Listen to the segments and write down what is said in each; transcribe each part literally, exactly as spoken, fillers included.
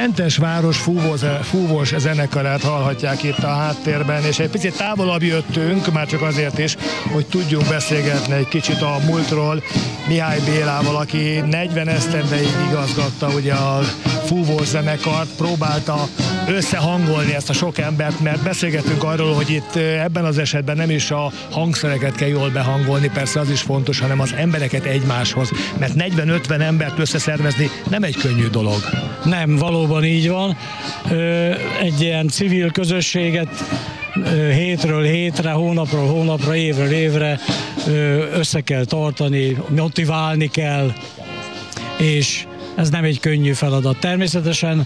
Szentesváros fúvós, fúvós zenekarát hallhatják itt a háttérben, és egy picit távolabb jöttünk, már csak azért is, hogy tudjunk beszélgetni egy kicsit a múltról Mihály Bélával, aki negyven esztendeig igazgatta ugye a fúvós zenekart, próbálta összehangolni ezt a sok embert, mert beszélgetünk arról, hogy itt ebben az esetben nem is a hangszereket kell jól behangolni, persze az is fontos, hanem az embereket egymáshoz, mert negyven-ötven embert összeszervezni nem egy könnyű dolog. Nem, valóban így van. Egy ilyen civil közösséget hétről hétre, hónapról hónapra, évről évre össze kell tartani, motiválni kell, és ez nem egy könnyű feladat. Természetesen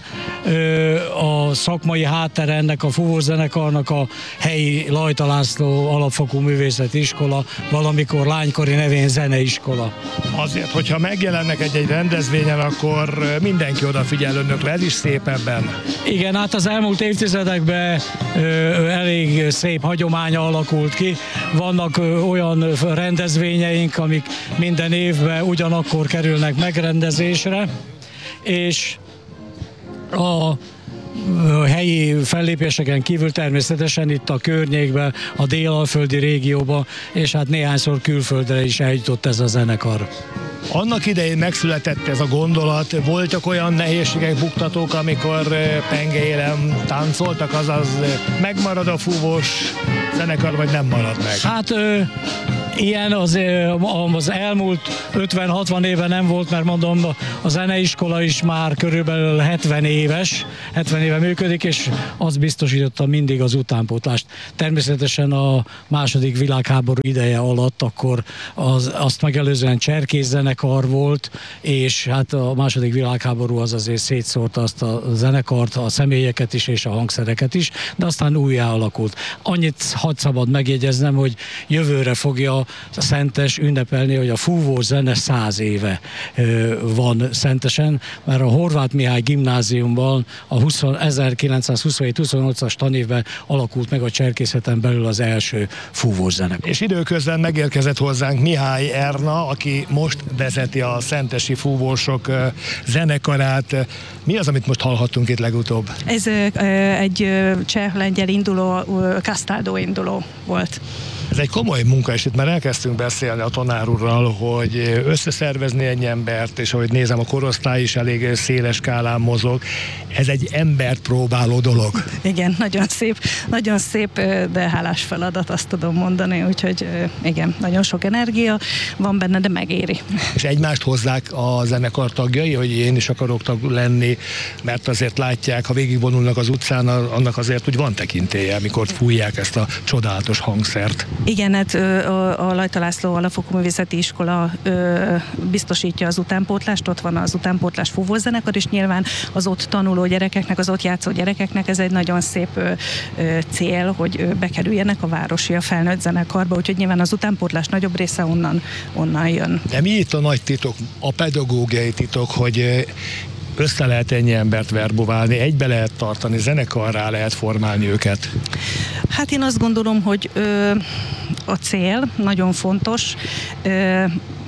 a szakmai háttere ennek a fúvós zenekarnak a helyi Lajta László Alapfokú Művészeti Iskola, valamikor lánykori nevén Zeneiskola. Azért, hogyha megjelennek egy-egy rendezvényen, akkor mindenki odafigyel önökre, ez is szép ebben. Igen, hát az elmúlt évtizedekben elég szép hagyománya alakult ki. Vannak olyan rendezvényeink, amik minden évben ugyanakkor kerülnek megrendezésre, és a helyi fellépéseken kívül természetesen itt a környékben, a délalföldi régióban, és hát néhányszor külföldre is eljutott ez a zenekar. Annak idején megszületett ez a gondolat, voltak olyan nehézségek, buktatók, amikor pengélen táncoltak, azaz megmarad a fúvós zenekar, vagy nem marad meg? Hát ö, ilyen az, az elmúlt ötven-hatvan éve nem volt, mert mondom, a zeneiskola is már körülbelül hetven éves, hetven éve működik, és az biztosította mindig az utánpótlást. Természetesen a második világháború ideje alatt akkor az, azt megelőzően cserkészzenekar volt, és hát a második világháború az azért szétszórta azt a zenekart, a személyeket is és a hangszereket is, de aztán újjá alakult. Annyit hadd szabad megjegyeznem, hogy jövőre fogja a Szentes ünnepelni, hogy a fúvós zene száz éve van Szentesen, mert a Horváth Mihály gimnáziumban a ezerkilencszázhuszonhét-huszonnyolcas tanévben alakult meg a cserkészeten belül az első fúvós zenekar. És időközben megérkezett hozzánk Mihály Erna, aki most vezeti a szentesi fúvósok zenekarát. Mi az, amit most hallhattunk itt legutóbb? Ez egy cseh-lengyel induló, Castaldo induló volt. Ez egy komoly munka, és itt már elkezdtünk beszélni a tanár úrral, hogy összeszervezni egy embert, és ahogy nézem, a korosztály is elég széles skálán mozog. Ez egy embert próbáló dolog. Igen, nagyon szép, nagyon szép, de hálás feladat, azt tudom mondani, úgyhogy igen, nagyon sok energia van benne, de megéri. És egymást hozzák a zenekar tagjai, hogy én is akarok tag lenni, mert azért látják, ha végigvonulnak az utcán, annak azért úgy van tekintélye, amikor fújják ezt a csodálatos hangszert. Igen, hát a Lajta László Alapfokú Művészeti Iskola biztosítja az utánpótlást, ott van az utánpótlás fúvós zenekar, és nyilván az ott tanuló gyerekeknek, az ott játszó gyerekeknek ez egy nagyon szép cél, hogy bekerüljenek a városi, a felnőtt zenekarba, úgyhogy nyilván az utánpótlás nagyobb része onnan, onnan jön. De mi itt a nagy titok, a pedagógiai titok, hogy össze lehet ennyi embert verbuválni, egybe lehet tartani, zenekarrá lehet formálni őket? Hát én azt gondolom, hogy ö, a cél nagyon fontos, ö,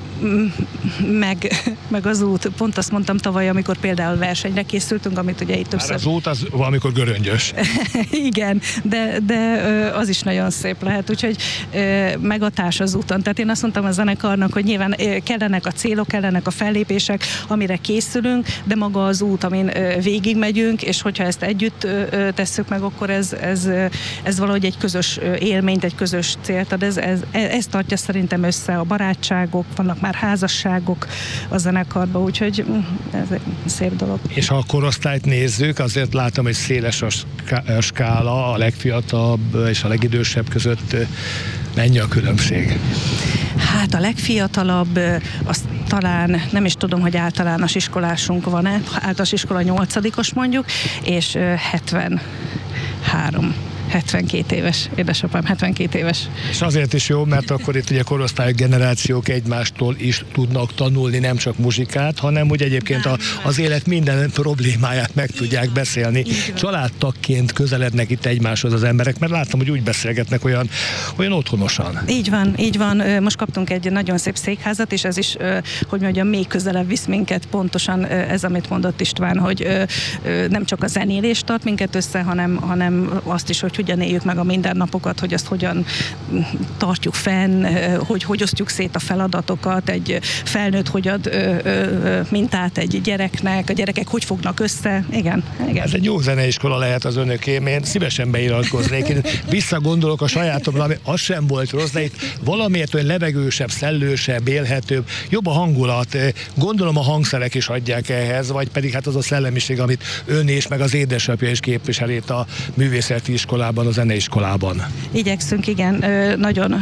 meg, meg az út, pont azt mondtam tavaly, amikor például versenyre készültünk, amit ugye itt többször... Az út az valamikor göröngyös. Igen, de, de az is nagyon szép lehet, úgyhogy meg a társ az úton. Tehát én azt mondtam a zenekarnak, hogy nyilván kellenek a célok, kellenek a fellépések, amire készülünk, de maga az út, amin végigmegyünk, és hogyha ezt együtt tesszük meg, akkor ez, ez, ez valahogy egy közös élményt, egy közös célt, tehát ez, ez, ez tartja szerintem össze a barátságok, vannak már házasságok a zenekarban, úgyhogy ez egy szép dolog. És ha a korosztályt nézzük, azért látom, hogy széles a skála, a legfiatalabb és a legidősebb között. Mennyi a különbség? Hát a legfiatalabb, azt talán nem is tudom, hogy általános iskolásunk van-e, általános iskola nyolcadikos mondjuk, és hetvenhárom hetvenkét éves, édesapám hetvenkét éves. És azért is jó, mert akkor itt ugye korosztályok, generációk egymástól is tudnak tanulni nem csak muzsikát, hanem úgy egyébként a, az élet minden problémáját meg tudják beszélni. Családtagként közelednek itt egymáshoz az emberek, mert láttam, hogy úgy beszélgetnek olyan, olyan otthonosan. Így van, így van. Most kaptunk egy nagyon szép székházat, és ez is, hogy mondjam, még közelebb visz minket, pontosan ez, amit mondott István, hogy nem csak a zenélés tart minket össze, hanem, hanem azt is, hogy hogyan éljük meg a mindennapokat, hogy azt hogyan tartjuk fenn, hogy hogy osztjuk szét a feladatokat, egy felnőtt hogy ad mintát egy gyereknek, a gyerekek hogy fognak össze. Igen, igen. Ez egy jó zeneiskola lehet az önökém, én szívesen beiratkoznék. Én visszagondolok a sajátomra, ami az sem volt rossz, de itt valamiért olyan levegősebb, szellősebb, élhetőbb, jobb a hangulat. Gondolom a hangszerek is adják ehhez, vagy pedig hát az a szellemiség, amit ön és meg az édesapja is képvisel itt a művészeti iskolában, a zeneiskolában. Igyekszünk, igen, nagyon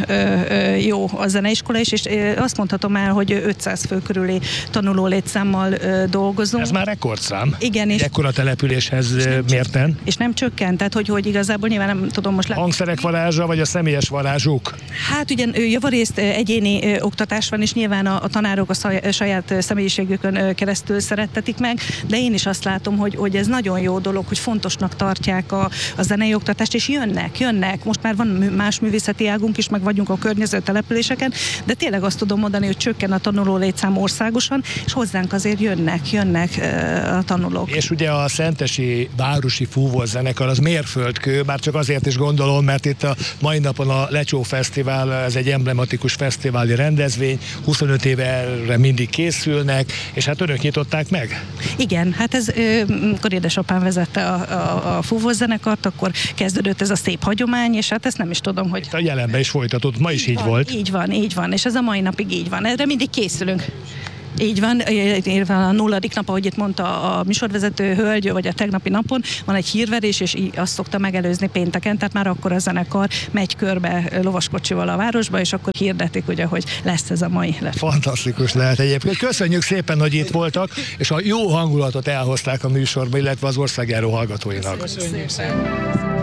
jó a zeneiskola is, és azt mondhatom el, hogy ötszáz fő körüli tanuló létszámmal dolgozunk. Ez már rekordszám. Igen, és ekkora településhez mérten. És nem csökkent, tehát hogy, hogy igazából nyilván nem tudom most... Hangszerek varázsa, vagy a személyes varázsuk? Hát ugye javarészt egyéni oktatás van, és nyilván a, a tanárok a saját személyiségükön keresztül szerettetik meg, de én is azt látom, hogy, hogy ez nagyon jó dolog, hogy fontosnak tartják a, a zenei oktatást, és jönnek, jönnek. Most már van más művészeti águnk is, meg vagyunk a környező településeken, de tényleg azt tudom mondani, hogy csökken a tanuló létszám országosan, és hozzánk azért jönnek, jönnek a tanulók. És ugye a szentesi városi fúvózenekar az mérföldkő, bár csak azért is gondolom, mert itt a mai napon a Lecsó Fesztivál, ez egy emblematikus fesztiváli rendezvény, huszonöt éve erre mindig készülnek, és hát önök nyitották meg? Igen, hát ez, amikor édesapám vezette a, a, a fúvózenekart, akkor kezdődött ez a szép hagyomány, és hát ezt nem is tudom, hogy... Itt a jelenben is folytatott, ma is így, így így van, volt. Így van, így van, és ez a mai napig így van. Erre mindig készülünk. Így van, a nulladik nap, ahogy itt mondta a műsorvezető hölgy, vagy a tegnapi napon van egy hírverés, és azt szokta megelőzni pénteken, tehát már akkor a zenekar megy körbe lovaskocsival a városba, és akkor hirdetik, ugye, hogy lesz ez a mai. Lesz. Fantasztikus lehet egyébként. Köszönjük szépen, hogy itt voltak, és a jó hangulatot elhozták a műsorba, illetve az országjáró hallgatóinak. Köszönjük szépen.